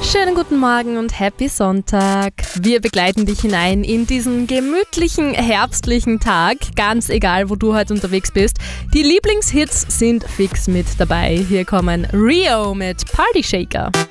Schönen guten Morgen und Happy Sonntag. Wir begleiten dich hinein in diesen gemütlichen, herbstlichen Tag, ganz egal, wo du heute unterwegs bist. Die Lieblingshits sind fix mit dabei. Hier kommen Rio mit Party Shaker.